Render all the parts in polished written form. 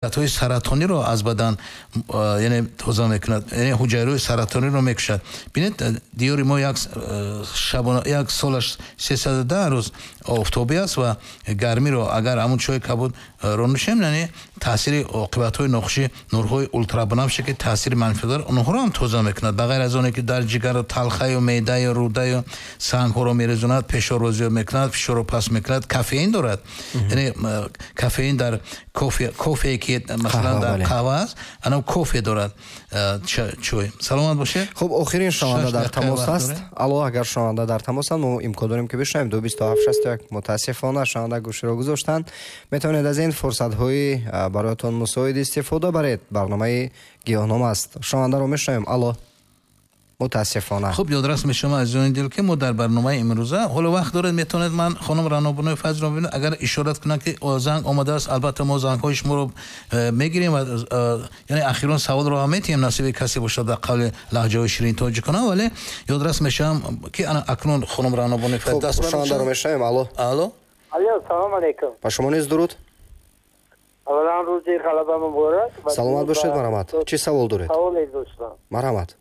توی سرطانی رو از بدن یعنی توزیع میکند، یعنی حجره سرطانی رو میکشد. ببینید دیاری ما یک شبانه یک سالش 310 روز آفتابی است و گرمی رو اگر همون چای کبود رونشیم، یعنی تاثیر عاقبت‌های نقشی نورهای اولترابنفش که تاثیر منفی داره اونها رو هم توزیع میکند. بغیر از اونه که در جگر تلخه و معده و روده و سنگ ها رو میرزوند، فشار رو زیاد میکند، فشار رو پس میکند. کافئین دارد، یعنی کافئین در کافه که مثلا در قهوه است، انا کافه دارد چای. سلامت باشه. خب آخرین شنونده در تماس است. الو، اگر شنونده در تماس ما امکان داریم که بشنویم. 22761 متاسفانه شنونده گوشی رو گذاشتند. میتونید از این فرصت های برایتون مساعد استفاده برید. برنامه گیاهنامه است. شنونده رو میشنویم. الو، متاسفانه. خب یادرس می شما از جون دل که ما در برنامه امروزه حالا وقت دارید میتونید من خانم رانابونوی فضل رو ببینید اگر اشارت کنن که زنگ آمده است. البته ما زنگ های شما رو میگیریم و یعنی اخیرا سوال رو هم میتیم نصیب کسی باشه در قول لهجه شیرین تاجیکانه، ولی یادرس می شم که انا اکنون خانم رانابونوی فضل دست شما رو میشنویم. الو. الو. سلام علیکم. با شما نیز درود. اولا روزی غلبه مبارک. سلامت باشید. مرحمت. چی سوال دارید؟ سوالی داشتم. مرحمت.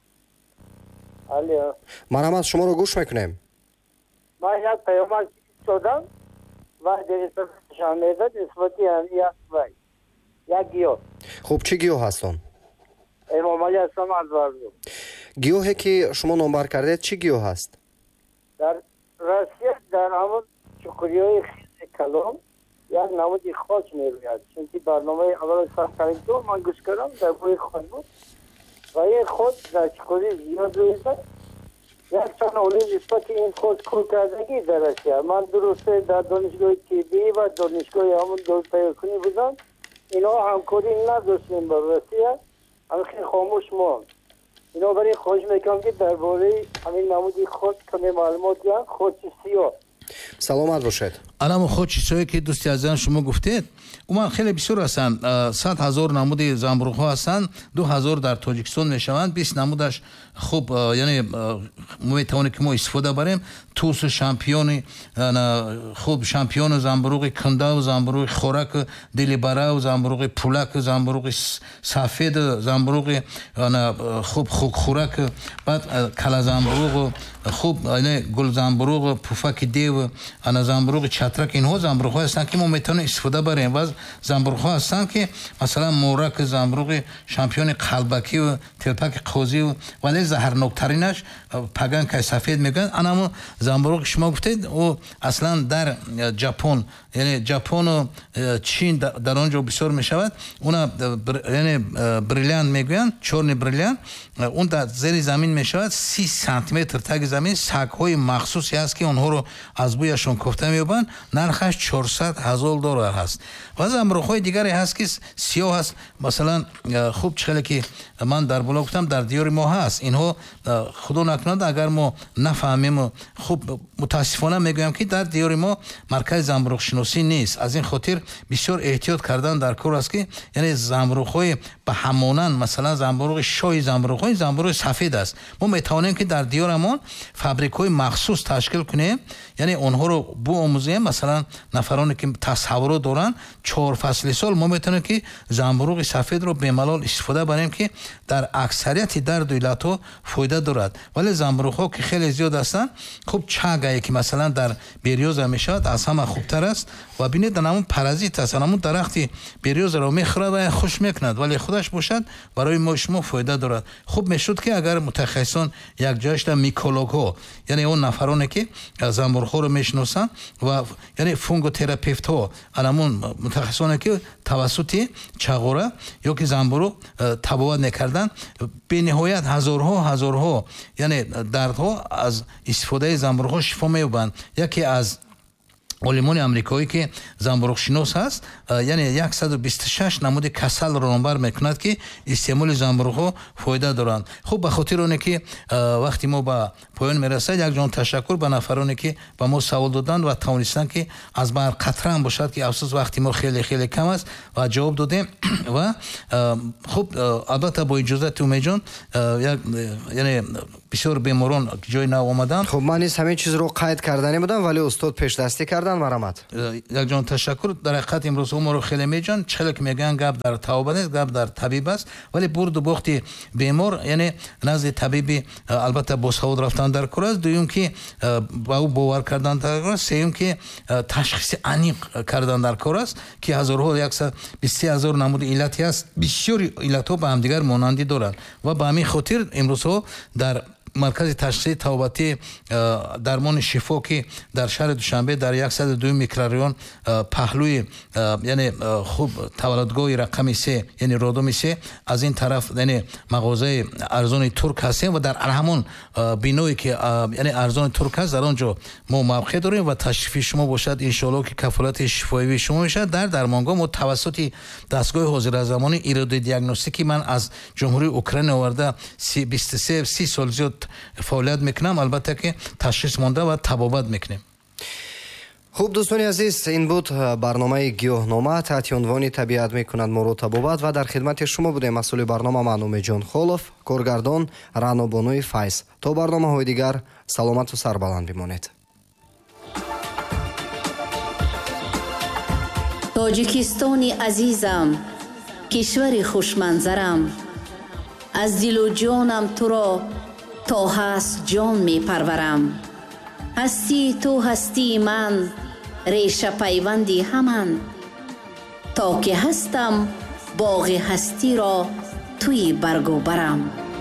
الو. مرحمت، شما رو گوش میکنیم. من یک پیامک دادم و در شامل نسبتی یک گیاه. خب چی گیاه هستن؟ امامالی هستم از ورزو. گیاهی که شما نمبر کردید چی گیاه هست؟ در روسیه در همون چکریای خیز کلام یک نمودی خاص میروید. چونکه برنامه اول سرکاری دو من گوش کردم در بوی خود بود و این خود در چکری زیاد رویده. یک چند اولی نسبت این خود کل کردگی درسته. من درسته در دانشگاه تیبی و دانشگاه همون دولت پیاکنی بودم. اینا همکاری نداشتیم با روسیه. همین خیلی خاموش ماند. اینا برای خوش میکنم که درباره همین نمودی خود کمی معلومات یا خود سیاه. سلامت باشید. الان خود چیزایی که دوستی عزیزان شما گفتید اونا خیلی بسیار هستند. 100,000 نمود زنبورغ ها هستند. 2,000 در تاجیکستان میشوند. 20 نمودش خوب یعنی میتونیم که ما استفاده بریم. توس شامپیون خوب شامپیون زنبورغ کنده و زنبورغ خوراک دلیبره و زنبورغ پولک، زنبورغ سفید، زنبورغ خوب خوراک، بعد کلا زنبورغ خوب یعنی گل زنبورغ، پفک دیو، انا زنبورغ چترک، اینها زنبورغ ها هستند که ما میتونیم استفاده بریم. و زنبورغ ها هستند که مثلا مورک زنبورغ شامپیون قلبکی و تلپک قوزی و ولی زهرناکترینش پگان که سفید میگن. انا زنبورغ شما گفتید او اصلا در ژاپن یعنی ژاپن و چین در آنجا بسیار میشود. اونا یعنی بریلیان میگوین، چورن بریلیان، اون در زیر زمین میشود. 30 سانتی متر تگ زمین سگ های مخصوصی هست که اونها رو از بویشون کوفته میبرن. نرخش 400,000 دلار هست. و زنبورغ های دیگری هست که سیاه هست. مثلا خوب چخیلی که من در بالا گفتم در دیار ما هست. اینها خدا نکند اگر ما نفهمیم. خوب متاسفانه میگویم که در دیار ما مرکز زنبورغ شناسی نیست. از این خاطر بسیار احتیاط کردن در کار است که یعنی زنبورغ های به همانند مثلا زنبورغ شاه زنبورغ های زنبورغ سفید است. ما میتوانیم که در دیارمون فابریک های مخصوص تشکیل کنیم، یعنی اونها رو بو آموزیم. مثلا نفرانی که تصور دارن 4 فصل سال ما میتونیم که زنبورغ سفید رو به ملال استفاده بریم که در اکثریت در دولت ها فایده دارد. ولی زنبورغ ها که خیلی زیاد هستن، خوب چاگایی که مثلا در بریوز میشود از همه خوبتر است. و ببینید همون پارازیت است، همون درختی بریوز رو میخورد و خوش میکند، ولی خودش باشد برای ما شما فایده دارد. خوب میشد که اگر متخصصان یک جایش در میکولوگ ها، یعنی اون نفرانی که زنبورغ ها رو میشناسن و یعنی فونگوتراپیوت ها، همون متخصصانی که توسط چغوره یا که زنبورغ تبابت نکردن، به نهایت هزارها یعنی دردها از استفاده زنبورغ ها شفا می‌یابند. یکی از علمان امریکایی که زنبورغ شناس هست، یعنی 126 نمود کسل رو نمبر میکند که استعمال زنبورغ ها فایده دارند. خب به خاطر اونه که وقتی ما به پایان میرسد، یک جان تشکر به نفرانی که به ما سوال دادن و توانستن که از بر قطره هم باشد که افسوس وقتی ما خیلی کم است و جواب دادیم. و خب البته با اجازه اومی جان یعنی бисёр беморон ҷои нав омаданд. хуб ман низ ҳамин чизро қайд кардани будам, вале устод пешдастӣ кардан. марамат якҷон ташаккур. дар ҳақиқат имрӯзҳо моро хеле меҷан. чалак мегӯянд гап дар тавобат нест, гап дар табиб аст, вале бурду бохти бемор яъне назди табиби албатта босавод рафтан дар кор аст. дуюм ки ба ӯ бовар кардан дар кор аст. сеюм ки ташхиси аниқ кардан дар кор аст ки ҳазорҳо 123 000 намуди иллати аст. бисёри иллатҳо ба ҳамдигар монандӣ доранд ва ба ҳамин хотир имрӯзҳо дар маркази ташхиси табобати дармони шифо ки дар шаҳри Душанбе дар 102 микрорайон паҳлӯи яъне хуб таваллудгоҳи рақами 3 яъне родоми 3 аз ин тараф яъне мағозаи арзони турк ҳастем ва дар ҳамон биное ки яъне арзони турк ҳаст дар он ҷо мо мавқеъ дорем ва ташрифи шумо бошад иншоалло ки кафолати шифоявии шумо мешавад. дар дармонгоҳ мо тавассути дастгоҳи ҳозиразамонӣ иродаи диагностикӣ ман аз ҷумҳурии Украина оварда 23-30 сол зиёд фаъолият мекунам. албатта ки ташхис монда ва табобат мекунем. хуб дӯстони азиз, ин буд барномаи гиёҳнома таҳти унвони табиат мекунад моро табобат ва дар хидмати шумо будем. масъули барнома ман Умедҷон Холов, коргардон Раънобонуи Файз. то барномаҳои дигар саломату сарбаланд бимонед. тоҷикистони азизам, кишвари хушманзарам, аз дилу ҷонам туро то ҳаст ҷон мепарварам. ҳастӣ ту ҳастии ман, реша пайванди ҳаман. то ки ҳастам боғи ҳастиро туи баргу барам.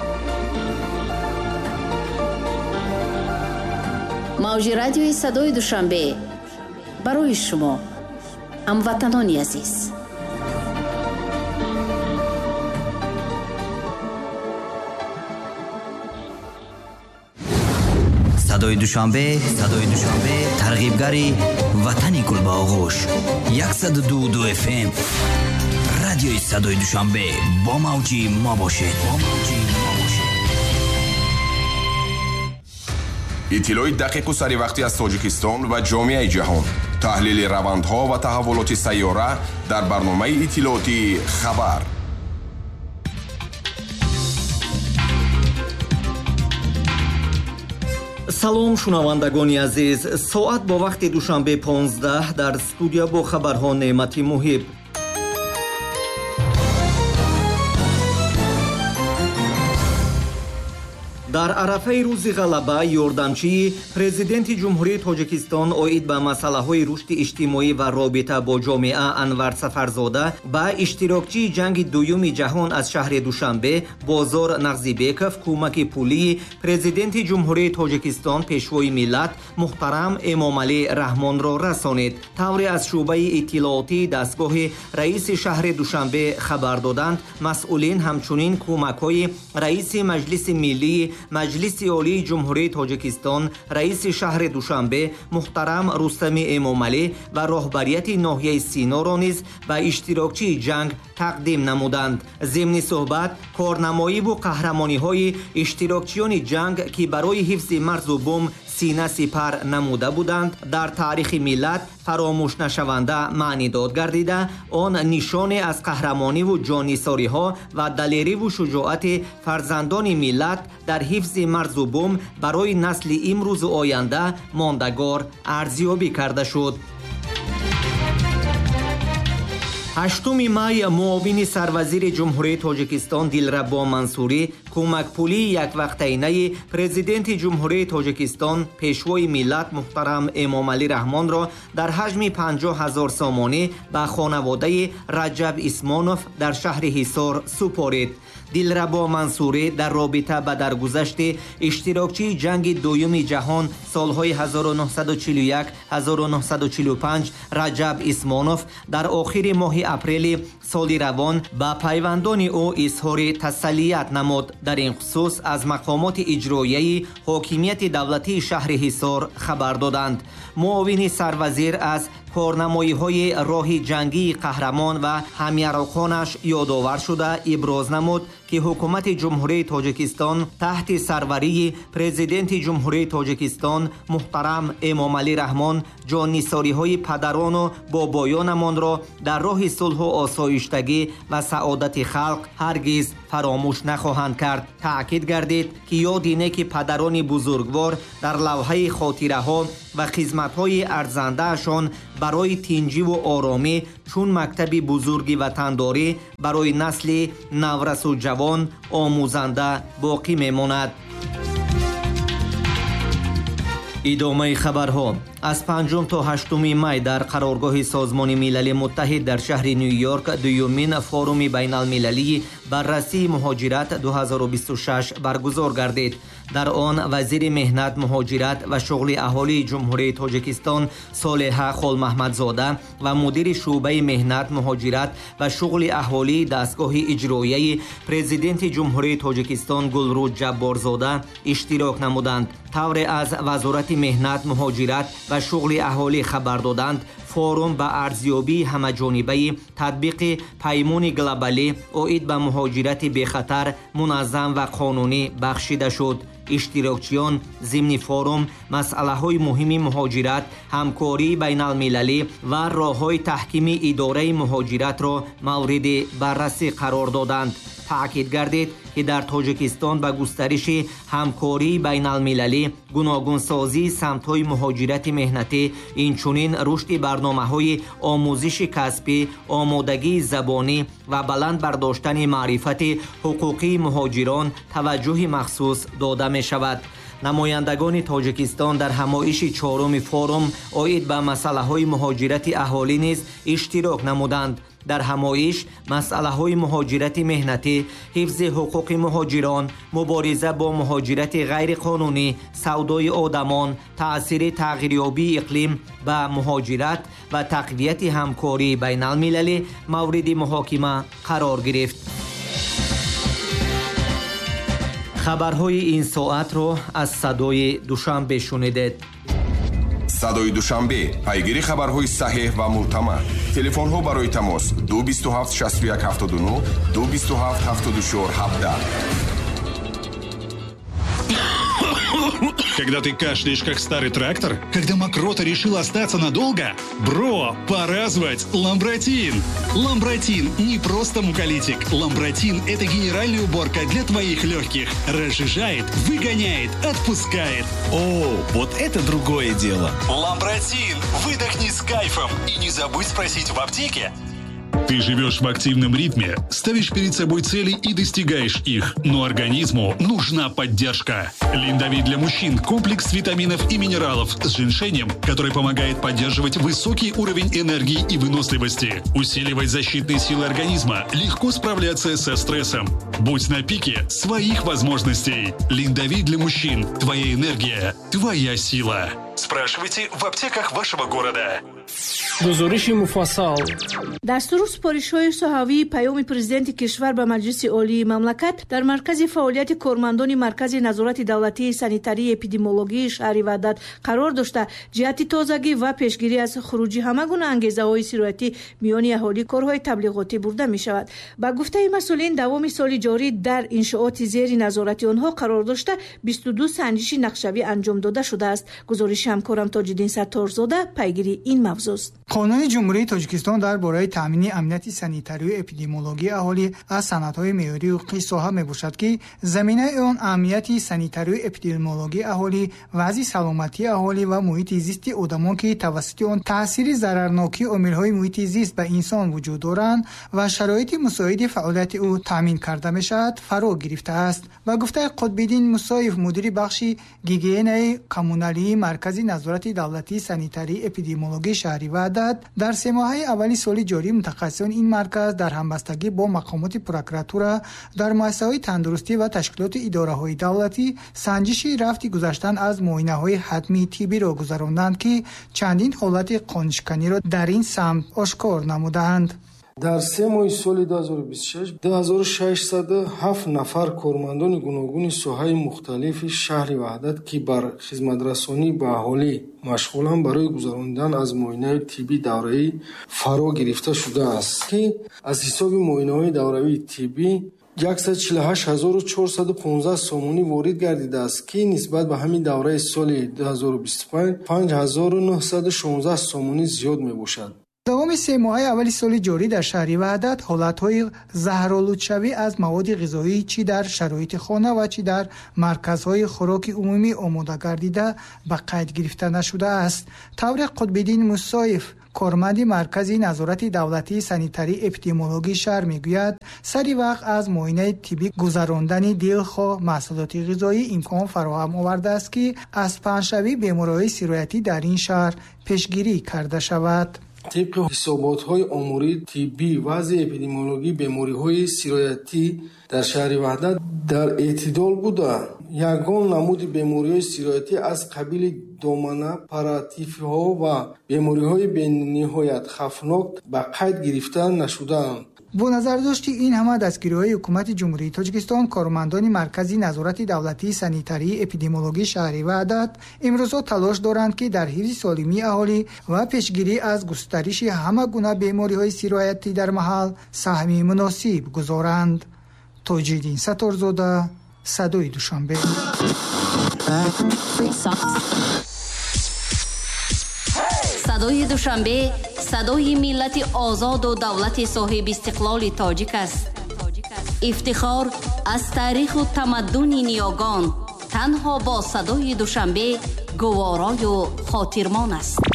мавҷи радиои садои Душанбе барои шумо ҳамватанони азиз. садои Душанбе тарғибгари ватани гулбоғӯш 102 FM радиои садои Душанбе бо мавҷи мо бошед. иттилои дақиқу саривақтӣ аз Тоҷикистон ва ҷомеаи ҷаҳон. таҳлили равандҳо ва таҳаввулоти сайёра дар барномаи иттилооти хабар. салом шунавандагони азиз, соат бо вақти Душанбе 15 дар студия бо хабарҳо Неъмати Муҳиб. дар арафаи рӯзи ғалаба ёрдамчии президенти ҷумҳурии Тоҷикистон оид ба масъалаҳои рушди иҷтимоӣ ва робита бо ҷомеа Анвар Сафарзода ба иштирокчии ҷанги дуюми ҷаҳон аз шаҳри Душанбе Бозор Нағзибеков кӯмаки пулии президенти ҷумҳурии Тоҷикистон пешвои миллат муҳтарам Эмомалӣ Раҳмонро расонид. тавре аз шӯъбаи иттилоотии дастгоҳи раиси шаҳри Душанбе хабар доданд, масъулин ҳамчунин кӯмакҳои раиси Маҷлиси миллии Маҷлиси олии ҷумҳурии Тоҷикистон, раиси шаҳри Душанбе муҳтарам Рустами Эмомалӣ ва роҳбарияти ноҳияи Синоро низ ба иштирокчии ҷанг тақдим намуданд. зимни суҳбат корнамоиву қаҳрамониҳои иштирокчиёни ҷанг ки барои ҳифзи марзу бум сина сипар намуда буданд дар таърихи миллат фаромӯшнашаванда маънидод гардида, он нишоне аз қаҳрамониву ҷоннисориҳо ва далериву шуҷоати фарзандони миллат дар ҳифзи марзу бум барои насли имрӯзу оянда мондагор арзёбӣ карда шуд. 8 май муовини сарвазири ҷумҳурии Тоҷикистон Дилрабо Мансурӣ кӯмакпулии яквақтаинаи президенти ҷумҳурии Тоҷикистон пешвои миллат муҳтарам Эмомалӣ Раҳмонро дар ҳаҷми 50 000 сомонӣ ба хонаводаи Раҷаб Исмонов дар шаҳри Ҳисор супорид. Дилрабо Мансурӣ дар робита ба даргузашти иштирокчии ҷанги дуюми ҷаҳон солҳои 1941-1945 Раҷаб Исмонов дар охири моҳи апрели соли равон ба пайвандони ӯ изҳори тассалият намуд. дар ин хусус аз мақомоти иҷроияи ҳокимияти давлатии шаҳри Ҳисор хабар доданд. муовини сарвазир аз корнамоиҳои роҳи ҷангии қаҳрамон ва ҳамярохонаш ёдовар шуда иброз намуд ки ҳукумати ҷумҳурии Тоҷикистон таҳти сарварии президенти ҷумҳурии Тоҷикистон муҳтарам Эмомалӣ Раҳмон ҷоннисориҳои падарону бобоёнамонро дар роҳи сулҳу осоиш шикуиштагӣ ва саодати халқ ҳаргиз фаромӯш нахоҳанд кард. таъкид гардид ки ёдине ки падарони бузургвор дар лавҳаи хотираҳо ва хизматҳои арзандаашон барои тинҷиву оромӣ чун мактаби бузурги ватандорӣ барои насли наврасу ҷавон омӯзанда боқӣ мемонад. идомаи хабарҳо. аз 5 то 8 май дар қароргоҳи Созмони Милали Муттаҳид дар шаҳри Нью-Йорк дуюмин форуми байналмилалии баррасии муҳоҷират 2026 баргузор гардид. дар он вазири меҳнат, муҳоҷират ва шуғли аҳолии Ҷумҳурии Тоҷикистон Солеҳа Холмаҳмадзода ва мудири шуъбаи меҳнат, муҳоҷират ва шуғли аҳолии дастгоҳи иҷроияи Президенти Ҷумҳурии Тоҷикистон Гулруд Ҷабборзода иштирок намуданд. тавре аз Вазорати меҳнат, муҳоҷират ва шуғли аҳолӣ хабар доданд, форум ба арзёбии ҳамаҷонибаи татбиқи паймони глобалӣ оид ба муҳоҷирати бехатар, муназзам ва қонунӣ бахшида шуд. иштирокчиён зимни форум масъалаҳои муҳими муҳоҷират, ҳамкории байналмилалӣ ва роҳҳои таҳкими идораи муҳоҷиратро мавриди баррасӣ қарор доданд. таъкид гардид ки дар Тоҷикистон ба густариши ҳамкории байналмилалӣ, гуногунсозии самтҳои муҳоҷирати меҳнатӣ, инчунин рушди барномаҳои омӯзиши касбӣ, омодагии забонӣ ва баланд бардоштани маърифати ҳуқуқии муҳоҷирон таваҷҷӯҳи махсус дода мешавад. намояндагони Тоҷикистон дар ҳамоиши 4 форум оид ба масъалаҳои муҳоҷирати аҳолӣ низ иштирок намуданд. дар ҳамоиш масъалаҳои муҳоҷирати меҳнатӣ, ҳифзи ҳуқуқи муҳоҷирон, мубориза бо муҳоҷирати ғайриқонунӣ, савдои одамон, таъсири тағйирёбии иқлим ба муҳоҷират ва тақвияти ҳамкории байналмилалӣ мавриди муҳокима қарор гирифт. хабарҳои ин соатро аз садои Душанбе шунидед. садои Душанбе, пайгири хабарҳои саҳеҳ ва мӯътамад. телефонҳо барои тамос 227 61 79 227 74 17. Когда ты кашляешь, как старый трактор? Когда мокрота решил остаться надолго? Бро, пора звать Ламбротин! Ламбротин не просто муколитик. Ламбротин – это генеральная уборка для твоих легких. Разжижает, выгоняет, отпускает. О, вот это другое дело. Ламбротин! Выдохни с кайфом. И не забудь спросить в аптеке. Ты живешь в активном ритме, ставишь перед собой цели и достигаешь их, но организму нужна поддержка. Линдавит для мужчин – комплекс витаминов и минералов с женьшенем, который помогает поддерживать высокий уровень энергии и выносливости, усиливать защитные силы организма, легко справляться со стрессом. Будь на пике своих возможностей. Линдавит для мужчин – твоя энергия, твоя сила. Спрашивайте в аптеках вашего города. гузориши муфассал. дастури супоришҳои соҳавии паёми президенти кишвар ба маҷлиси олии мамлакат дар маркази фаъолияти кормандони маркази назорати давлатии санитарии эпидемиологии шаҳри Ваҳдат қарор дошта ҷиҳати тозагӣ ва пешгирӣ аз хуруҷи ҳама гуна ангезаҳои сироятӣ миёни аҳолӣ корҳои таблиғотӣ бурда мешавад. ба гуфтаи масъулин давоми соли ҷорӣ дар иншооти зери назорати онҳо қарор дошта 22 санҷиши нақшавӣ анҷом дода шудааст. гузориши ҳамкорам Тоҷиддин Сатторзода пайгири ин мавзӯст. қонуни ҷумҳурии Тоҷикистон дар бораи таъмини амнияти санитарию эпидемиологии аҳолӣ аз санадҳои меъёрии ҳуқуқӣ соҳа мебошад ки заминаи он аҳамияти санитарию эпидемиологии аҳолӣ, вазъи саломатии аҳолӣ ва муҳити зисти одамон ки тавассути он таъсири зарарнокии омилҳои муҳити зист ба инсон вуҷуд доранд ва шароити мусоиди фаъолияти ӯ таъмин карда мешавад фаро гирифтааст. ба гуфтаи Қутбиддин Мусоев, мудири бахши гигиенаи коммуналии маркази назорати давлатии санитарии эпидемиологии шаҳри Ваҳдат, дар 3 моҳаи аввали соли ҷорӣ мутахассисони ин марказ дар ҳамбастагӣ бо мақомоти прокуратура дар муассисаҳои тандурустӣ ва ташкилоти идораҳои давлатӣ санҷиши рафти гузаштан аз муоинаҳои ҳатмии тиббиро гузаронданд ки чандин ҳолати қонуншиканиро дар ин самт ошкор намуданд. дар 3 моҳи соли 2026 2607 нафар кормандони гуногуни соҳаи мухталифи шаҳри Ваҳдат ки бар хизматрасонӣ ба аҳолӣ машғуланд барои гузаронидан аз муоинаҳои тиббӣ давраӣ фаро гирифта шудааст ки аз ҳисоби муоинаҳои давравии тиббӣ 148415 сомонӣ ворид гардидааст ки нисбат ба ҳамин давраи соли 2025 5916 сомонӣ зиёд мебошад. давоми тамоми 3 моҳаи аввали соли ҷорӣ дар шаҳри Ваҳдат ҳолатҳои заҳролудшавӣ аз маводи ғизоӣ чӣ дар шароити хона ва чӣ дар марказҳои хӯроки умумӣ омода гардида ба қайд гирифта нашудааст. Тавриқ Қутбиддин Мусоев, корманди маркази назорати давлатии санитарӣ эпидемиологии шаҳр мегӯяд, сари вақт аз муоинаи тиббӣ гузарондани дилхоҳ маҳсулоти ғизоӣ имкон фароҳам овардааст, ки аз паҳншавии бемориҳои сироятӣ дар ин шаҳр пешгирӣ карда шавад. طبق حسابات‌های اموری طبی وضع اپیدمیولوژی بیماری‌های سیرایتی در شهر وحدت در اعتدال بوده. یگان نمود بیماری‌های سیرایتی از قبیل دامنه، پاراتیفی‌ها و بیماری‌های بین‌نهایت خطرناک به قید گرفته نشده‌اند. бо назардошти ин ҳама дастгириҳои ҳукумати ҷумҳурии Тоҷикистон, кормандони маркази назорати давлатии санитарии эпидемиологии шаҳри Ваҳдат имрӯзҳо талош доранд, ки дар ҳифзи солимии аҳолӣ ва пешгирӣ аз густариши ҳама гуна бемориҳои сироятӣ дар маҳал саҳми муносиб гузоранд. Тоҷиддин Саторзода, Садои Душанбе. садои душанбе садои миллати озоду давлати соҳиби истиқлоли тоҷик аст. ифтихор аз таъриху тамаддуни ниёгон танҳо бо садои душанбе гуворою хотирмон аст.